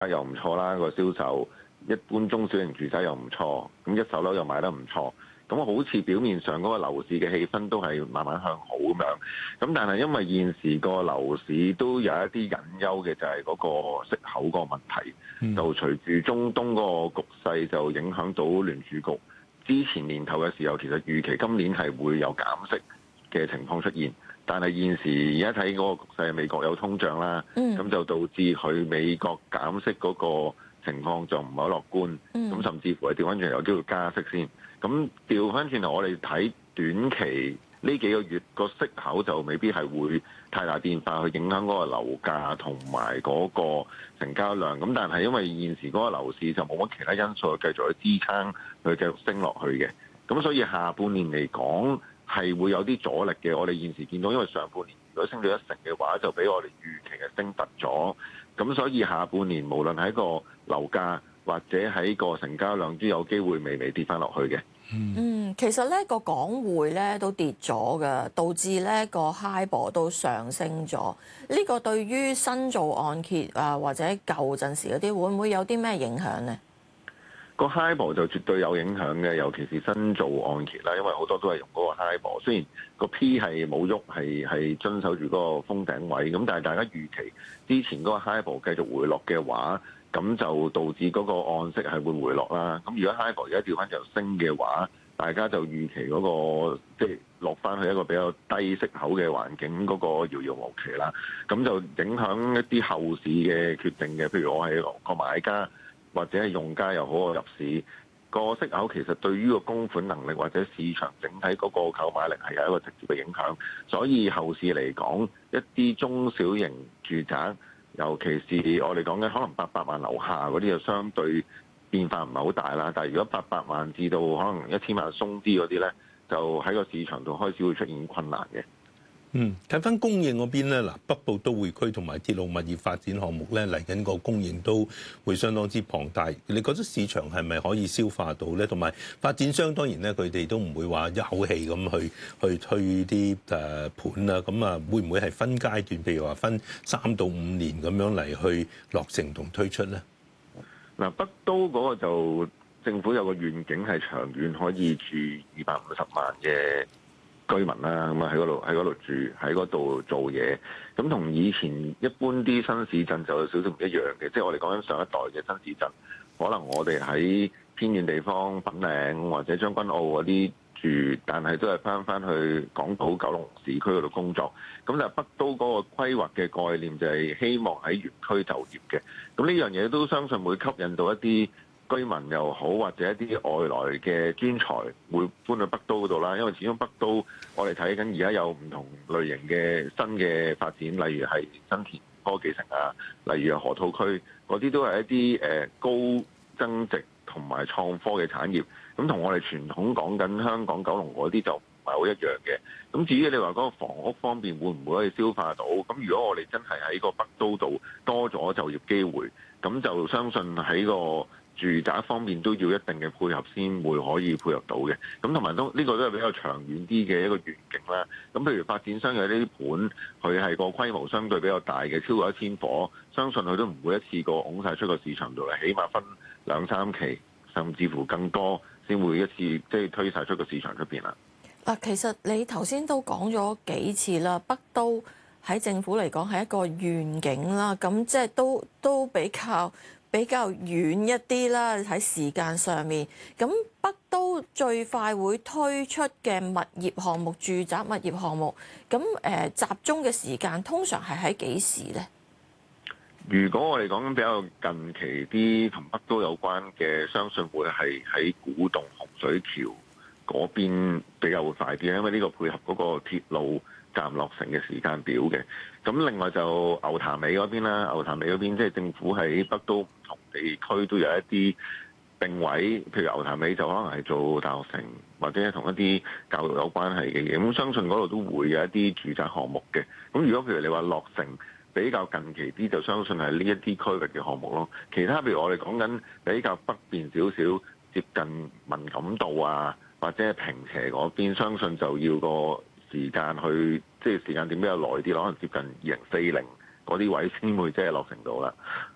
又唔錯啦，個銷售一般中小型住宅又唔錯，咁一手樓又賣得唔錯，咁好似表面上嗰個樓市嘅氣氛都係慢慢向好咁樣。咁但係因為現時個樓市都有一啲隱憂嘅，就係嗰個息口個問題，就隨住中東嗰個局勢就影響到聯儲局。之前年頭嘅時候，其實預期今年係會有減息嘅情況出現，但係現時而家睇嗰個局勢，美國有通脹啦，咁就導致佢美國減息嗰個情況就唔係好樂觀，咁甚至乎係調翻轉有機會加息先。咁調翻轉頭，我哋睇短期呢幾個月個息口就未必係會太大變化，去影響嗰個樓價同埋嗰個成交量。咁但係因為現時嗰個樓市就冇乜其他因素繼續去支撐佢繼續升落去嘅，咁所以下半年嚟講係會有啲阻力嘅。我哋現時見到，因為上半年如果升到1成嘅話，就比我哋預期嘅升突咗。咁所以下半年無論喺個樓價或者喺個成交量都有機會微微跌翻落去嘅。 其實咧個港匯咧都跌咗㗎，導致咧個 HIBOR 都上升咗。呢個對於新做按揭啊或者舊陣時嗰啲，會唔會有啲咩影響呢？ 個 HIBOR 就絕對有影響嘅，尤其是新做按揭啦，因為好多都係用嗰個 HIBOR。雖然個 P 係冇喐，係遵守住嗰個封頂位，咁但係大家預期之前嗰個 HIBOR 繼續回落嘅話，咁就導致嗰個按息係會回落啦。咁如果 HIBOR 而家調翻就升嘅話，大家就預期嗰個即係落翻去一個比較低息口嘅環境，嗰個遙遙無期啦。咁就影響一啲後市嘅決定嘅，譬如我係個買家或者係用家又好，我入市個息口其實對於個供款能力或者市場整體嗰個購買力係有一個直接嘅影響。所以後市嚟講，一啲中小型住宅，尤其是我哋講緊可能800萬樓下嗰啲，就相對變化唔係好大啦。但係如果800萬至到可能1000萬鬆啲嗰啲咧，就喺個市場度開始會出現困難嘅。 睇翻供應嗰邊咧，嗱，北部都會區同埋鐵路物業發展項目咧，嚟緊個供應都會相當之龐大。你覺得市場係咪可以消化到咧？同埋發展商當然咧，佢哋都唔會話一口氣咁去推啲盤啦。咁啊，會唔會係分階段，譬如話分3到5年咁樣嚟去落成同推出咧？ 嗱，北都嗰個就政府有個願景係長遠可以住250萬嘅居民啦，咁啊喺嗰度住，喺嗰度做嘢，咁同以前一般啲新市鎮就有少少唔一樣嘅，即係我哋講緊上一代嘅新市鎮，可能我哋喺偏遠地方粉嶺或者將軍澳嗰啲住，但係都係翻去港島、九龍市區嗰度工作。咁但係北都嗰個規劃嘅概念就係希望喺園區就業嘅，咁呢樣嘢都相信會吸引到一啲居民又好，或者一啲外來嘅專才會搬去北都嗰度啦。因為始終北都我哋睇緊而家有唔同類型嘅新嘅發展，例如係新田科技城啊，例如係河套區嗰啲都係一啲高增值同埋創科嘅產業。咁同我哋傳統講緊香港九龍嗰啲就唔係好一樣嘅。咁至於你話嗰個房屋方面會唔會可以消化到？咁如果我哋真係喺個北都度多咗就業機會，咁就相信喺個住宅方面都要一定嘅配合先會可以配合到嘅。咁同埋都呢個都係比較長遠啲嘅一個願景啦。咁譬如發展商有啲盤，佢係個規模相對比較大嘅，超過1000伙，相信佢都唔會一次過拱晒出個市場度嚟，起碼分2、3期，甚至乎更多先會一次即係推晒出個市場出邊啦。 嗱，其實你頭先都講咗幾次啦，北都喺政府嚟講係一個願景啦，咁即係都比較遠一啲啦，喺時間上面。咁北都最快會推出嘅物業項目、住宅物業項目，咁集中嘅時間通常係喺幾時呢？ 如果我哋講緊比較近期啲同北都有關嘅，相信會係喺古洞洪水橋嗰邊比較會快啲，因為呢個配合嗰個鐵路站落成嘅時間表嘅。咁另外就牛潭尾嗰邊啦，牛潭尾嗰邊即係政府喺北都唔同地區都有一啲定位，譬如牛潭尾就可能係做大學城或者同一啲教育有關係嘅嘢。咁相信嗰度都會有一啲住宅項目嘅。咁如果譬如你話落成比較近期啲，就相信係呢一啲區域嘅項目咯。其他譬如我哋講緊比較北邊少少，接近文錦渡啊，或者平斜嗰邊，相信就要個時間去，即係時間點比較耐啲，可能接近2040嗰啲位先會即係落成到啦。